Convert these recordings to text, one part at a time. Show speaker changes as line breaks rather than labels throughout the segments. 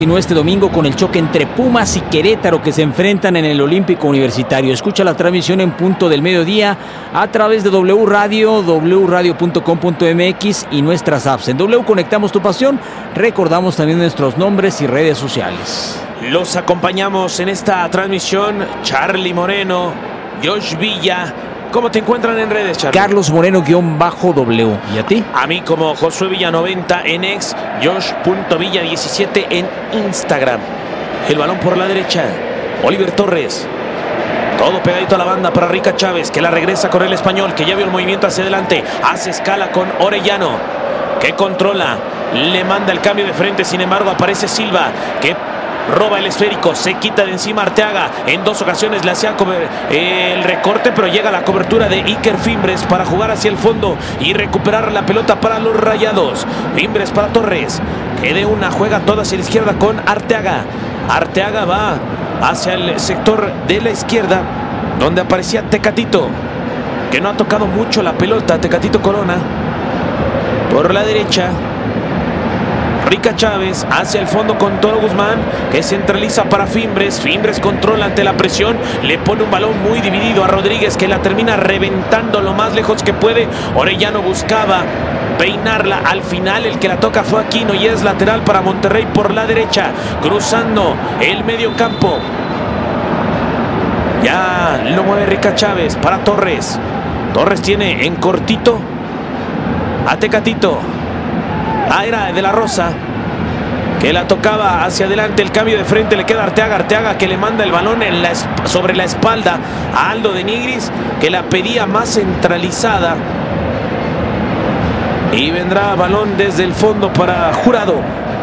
Este domingo con el choque entre Pumas y Querétaro que se enfrentan en el Olímpico Universitario. Escucha la transmisión en punto del mediodía a través de W Radio, wradio.com.mx y nuestras apps. En W conectamos tu pasión, recordamos también nuestros nombres y redes sociales.
Los acompañamos en esta transmisión Charlie Moreno, Josh Villa. ¿Cómo te encuentran en redes, Charlie?
Carlos Moreno-W. ¿Y a ti?
A mí como Josué Villa 90 en X, Josh.Villa 17 en Instagram. El balón por la derecha, Oliver Torres. Todo pegadito a la banda para Rica Chávez, que la regresa con el español, que ya vio el movimiento hacia adelante. Hace escala con Orellano, que controla, le manda el cambio de frente. Sin embargo, aparece Silva, que roba el esférico, se quita de encima Arteaga. En dos ocasiones le hacía el recorte, pero llega la cobertura de Iker Fimbres para jugar hacia el fondo y recuperar la pelota para los Rayados. Fimbres para Torres, que de una juega toda hacia la izquierda con Arteaga. Arteaga va hacia el sector de la izquierda, donde aparecía Tecatito, que no ha tocado mucho la pelota. Tecatito Corona por la derecha. Rica Chávez hacia el fondo con Toro Guzmán, que centraliza para Fimbres. Fimbres controla ante la presión, le pone un balón muy dividido a Rodríguez, que la termina reventando lo más lejos que puede. Orellano buscaba peinarla, al final el que la toca fue Aquino y es lateral para Monterrey por la derecha, cruzando el medio campo. Ya lo mueve Rica Chávez para Torres. Torres tiene en cortito a Tecatito. Era de la Rosa, que la tocaba hacia adelante. El cambio de frente le queda a Arteaga. Arteaga, que le manda el balón sobre la espalda a Aldo de Nigris, que la pedía más centralizada. Y vendrá balón desde el fondo para Jurado.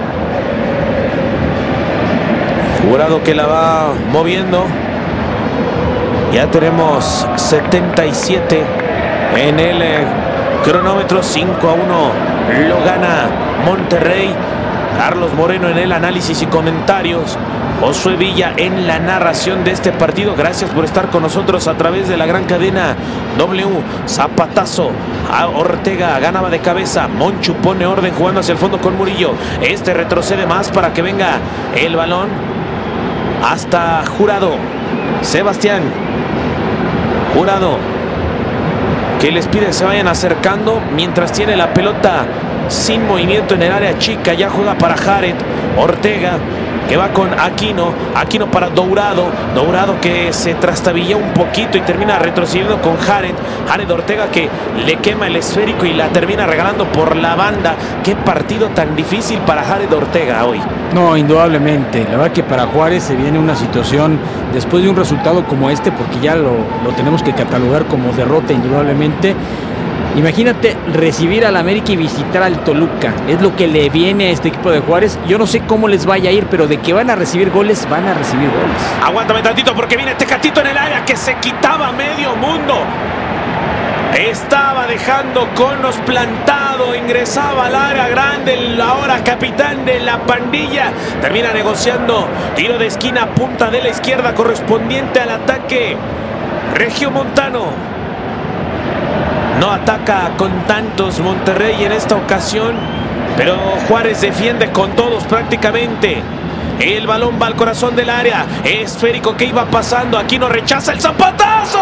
Jurado, que la va moviendo. Ya tenemos 77 en el cronómetro. 5-1 lo gana Monterrey. Carlos Moreno en el análisis y comentarios, Josué Villa en la narración de este partido. Gracias por estar con nosotros a través de la gran cadena W. Zapatazo a Ortega, ganaba de cabeza. Monchu pone orden jugando hacia el fondo con Murillo. Este retrocede más para que venga el balón hasta Jurado. Sebastián Jurado, que les pide que se vayan acercando mientras tiene la pelota sin movimiento en el área chica. Ya juega para Jared. Ortega, que va con Aquino. Aquino para Dourado. Dourado, que se trastabilla un poquito y termina retrocediendo con Jared. Jared Ortega, que le quema el esférico y la termina regalando por la banda. Qué partido tan difícil para Jared Ortega hoy.
No, indudablemente. La verdad que para Juárez se viene una situación después de un resultado como este, porque ya lo tenemos que catalogar como derrota indudablemente. Imagínate recibir al América y visitar al Toluca. Es lo que le viene a este equipo de Juárez. Yo no sé cómo les vaya a ir, pero de que van a recibir goles, van a recibir goles.
Aguántame tantito, porque viene Tecatito en el área, que se quitaba medio mundo. Estaba dejando conos plantado, ingresaba al área grande el ahora capitán de la pandilla. Termina negociando tiro de esquina, punta de la izquierda correspondiente al ataque regiomontano. No ataca con tantos Monterrey en esta ocasión, pero Juárez defiende con todos prácticamente. El balón va al corazón del área, esférico que iba pasando. Aquino rechaza el zapatazo.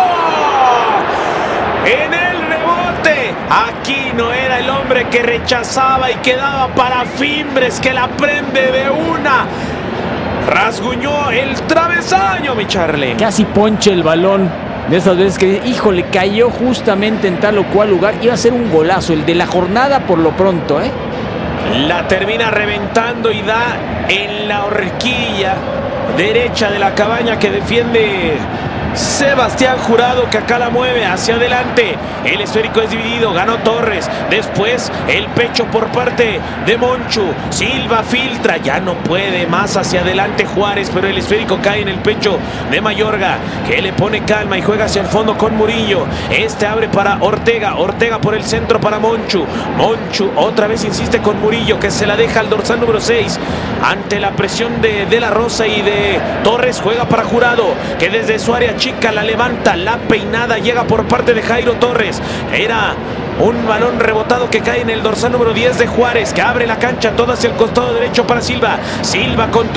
En el rebote, Aquino era el hombre que rechazaba y quedaba para Fimbres, que la prende de una. Rasguñó el travesaño, mi Charlie.
Casi ponche el balón. De esas veces que, híjole, cayó justamente en tal o cual lugar. Iba a ser un golazo, el de la jornada por lo pronto, ¿eh?
La termina reventando y da en la horquilla derecha de la cabaña que defiende Sebastián Jurado, que acá la mueve hacia adelante. El esférico es dividido, ganó Torres. Después el pecho por parte de Monchu. Silva filtra, ya no puede más hacia adelante Juárez, pero el esférico cae en el pecho de Mayorga, que le pone calma y juega hacia el fondo con Murillo. Este abre para Ortega. Ortega por el centro para Monchu. Monchu otra vez insiste con Murillo, que se la deja al dorsal número 6. Ante la presión de la Rosa y de Torres, juega para Jurado, que desde su área chica la levanta, la peinada llega por parte de Jairo Torres. Era Un balón rebotado que cae en el dorsal número 10 de Juárez, que abre la cancha todo hacia el costado derecho para Silva. Silva con